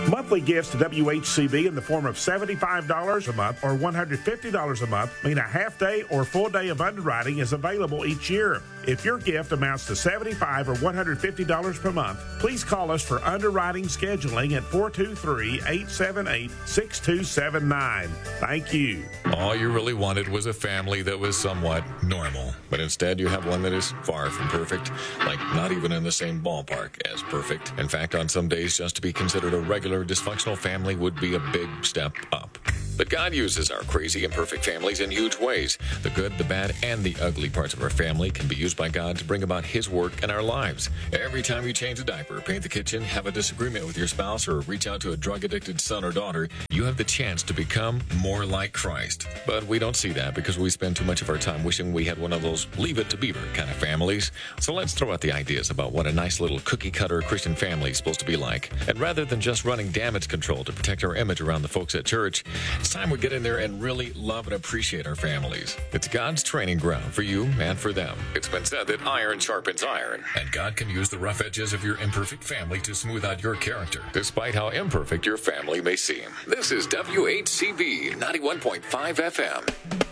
Monthly gifts to WHCB in the form of $75 a month or $150 a month mean a half day or full day of underwriting is available each year. If your gift amounts to $75 or $150 per month, please call us for underwriting scheduling at 423-878-6279. Thank you. All you really wanted was a family that was somewhat normal. But instead, you have one that is far from perfect, like not even in the same ballpark as perfect. In fact, on some days, just to be considered a regular dysfunctional family would be a big step up. But God uses our crazy, imperfect families in huge ways. The good, the bad, and the ugly parts of our family can be used by God to bring about His work in our lives. Every time you change a diaper, paint the kitchen, have a disagreement with your spouse, or reach out to a drug-addicted son or daughter, you have the chance to become more like Christ. But we don't see that because we spend too much of our time wishing we had one of those leave it to Beaver kind of families. So let's throw out the ideas about what a nice little cookie-cutter Christian family is supposed to be like. And rather than just running damage control to protect our image around the folks at church, it's time we get in there and really love and appreciate our families. It's God's training ground for you and for them. It's been said that iron sharpens iron, and God can use the rough edges of your imperfect family to smooth out your character, despite how imperfect your family may seem. This is WHCB 91.5 FM.